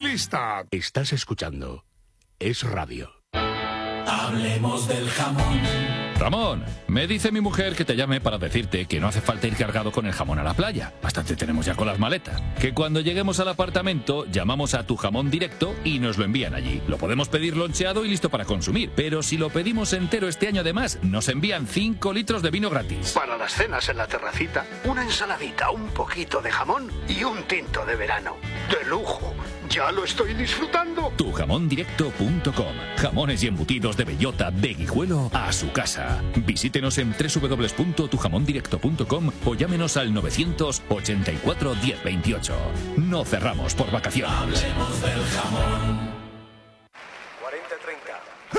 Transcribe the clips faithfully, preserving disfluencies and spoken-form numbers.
lista. Estás escuchando Es Radio. Hablemos del jamón. Ramón, me dice mi mujer que te llame para decirte que no hace falta ir cargado con el jamón a la playa. Bastante tenemos ya con las maletas. Que cuando lleguemos al apartamento llamamos a Tu Jamón Directo y nos lo envían allí. Lo podemos pedir loncheado y listo para consumir. Pero si lo pedimos entero este año además, nos envían cinco litros de vino gratis. Para las cenas en la terracita, una ensaladita, un poquito de jamón y un tinto de verano. ¡De lujo! ¡Ya lo estoy disfrutando! tu jamón directo punto com. Jamones y embutidos de bellota, de Guijuelo a su casa. Visítenos en doble u doble u doble u punto tu jamón directo punto com o llámenos al novecientos ochenta y cuatro diez veintiocho. No cerramos por vacaciones. Hablemos del jamón. cuarenta treinta.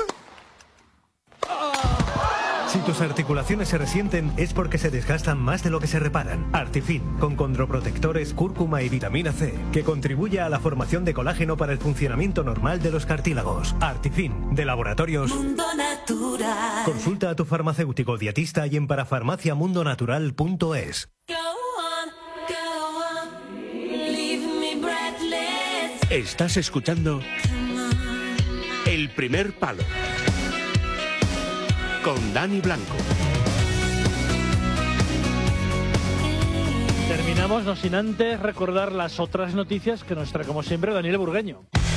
Si tus articulaciones se resienten es porque se desgastan más de lo que se reparan. Artifin, con condroprotectores, cúrcuma y vitamina C, que contribuye a la formación de colágeno para el funcionamiento normal de los cartílagos. Artifin, de Laboratorios Mundo Natural. Consulta a tu farmacéutico dietista y en parafarmacia mundo natural punto es. Go on, go on, leave me breathless. Estás escuchando El Primer Palo con Dani Blanco. Terminamos, no sin antes recordar las otras noticias que nos trae, como siempre, Daniel Burgueño.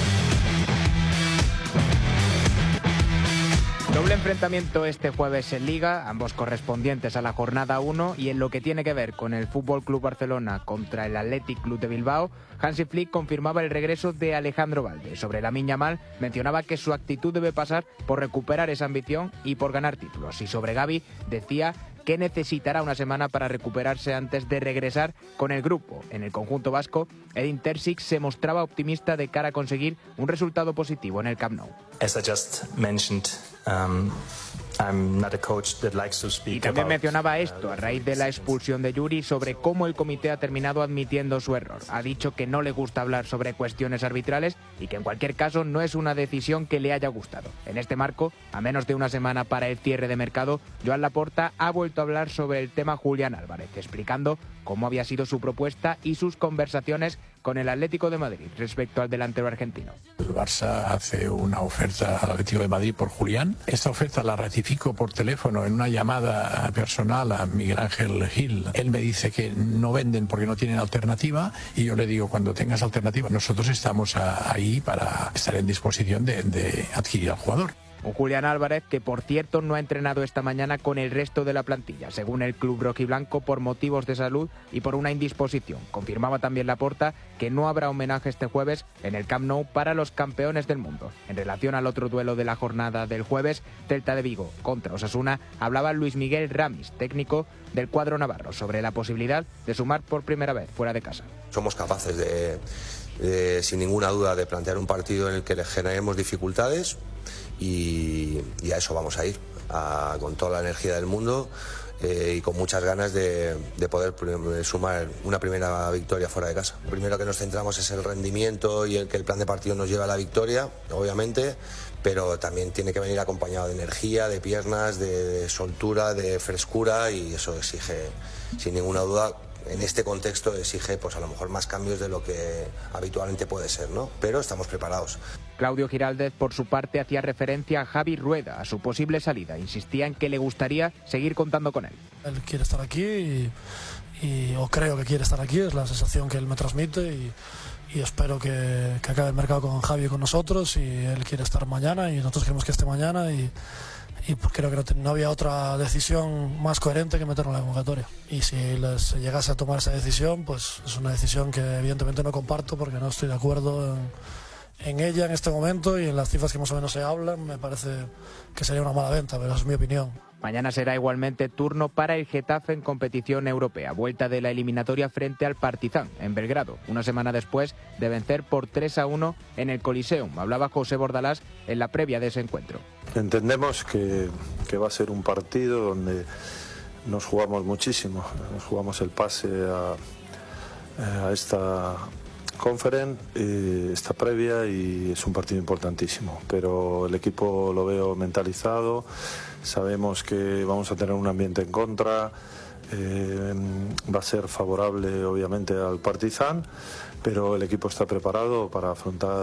Doble enfrentamiento este jueves en Liga, ambos correspondientes a la jornada uno, y en lo que tiene que ver con el F C Barcelona contra el Athletic Club de Bilbao, Hansi Flick confirmaba el regreso de Alejandro Valde. Sobre Lamine Yamal mencionaba que su actitud debe pasar por recuperar esa ambición y por ganar títulos. Y sobre Gavi decía que necesitará una semana para recuperarse antes de regresar con el grupo. En el conjunto vasco, Edin Terzic se mostraba optimista de cara a conseguir un resultado positivo en el Camp Nou. As I just mentioned, um, I'm not a coach that likes to speak y también about, mencionaba esto a raíz de la expulsión de Yuri sobre cómo el comité ha terminado admitiendo su error. Ha dicho que no le gusta hablar sobre cuestiones arbitrales y que en cualquier caso no es una decisión que le haya gustado. En este marco, a menos de una semana para el cierre de mercado, Joan Laporta ha vuelto a hablar sobre el tema Julián Álvarez, explicando cómo había sido su propuesta y sus conversaciones con el Atlético de Madrid respecto al delantero argentino. El Barça hace una oferta al Atlético de Madrid por Julián. Esta oferta la ratifico por teléfono en una llamada personal a Miguel Ángel Gil. Él me dice que no venden porque no tienen alternativa y yo le digo, cuando tengas alternativa, nosotros estamos a, ahí para estar en disposición de, de adquirir al jugador. Un Julián Álvarez que, por cierto, no ha entrenado esta mañana con el resto de la plantilla, según el club rojiblanco, por motivos de salud y por una indisposición. Confirmaba también Laporta que no habrá homenaje este jueves en el Camp Nou para los campeones del mundo. En relación al otro duelo de la jornada del jueves, Celta de Vigo contra Osasuna, hablaba Luis Miguel Ramis, técnico del cuadro navarro, sobre la posibilidad de sumar por primera vez fuera de casa. Somos capaces de, de sin ninguna duda, de plantear un partido en el que le generemos dificultades. Y, y a eso vamos a ir, a, con toda la energía del mundo eh, y con muchas ganas de, de poder sumar una primera victoria fuera de casa. Lo primero que nos centramos es el rendimiento y el que el plan de partido nos lleve a la victoria, obviamente, pero también tiene que venir acompañado de energía, de piernas, de, de soltura, de frescura, y eso exige, sin ninguna duda, en este contexto exige pues a lo mejor más cambios de lo que habitualmente puede ser, ¿no? Pero estamos preparados. Claudio Giraldez, por su parte, hacía referencia a Javi Rueda, a su posible salida. Insistía en que le gustaría seguir contando con él. Él quiere estar aquí y, y o creo que quiere estar aquí, es la sensación que él me transmite, y, y espero que, que acabe el mercado con Javi y con nosotros, y él quiere estar mañana y nosotros queremos que esté mañana, y, y creo que no, no había otra decisión más coherente que meterlo en la convocatoria. Y si les llegase a tomar esa decisión, pues es una decisión que evidentemente no comparto porque no estoy de acuerdo en, en ella en este momento, y en las cifras que más o menos se hablan me parece que sería una mala venta, pero es mi opinión. Mañana será igualmente turno para el Getafe en competición europea, vuelta de la eliminatoria frente al Partizan en Belgrado, una semana después de vencer por tres a uno en el Coliseum. Hablaba José Bordalás en la previa de ese encuentro. Entendemos que, que va a ser un partido donde nos jugamos muchísimo, nos jugamos el pase a, a esta Conference, eh, esta previa, y es un partido importantísimo, pero el equipo lo veo mentalizado, sabemos que vamos a tener un ambiente en contra, eh, va a ser favorable obviamente al Partizan, pero el equipo está preparado para afrontar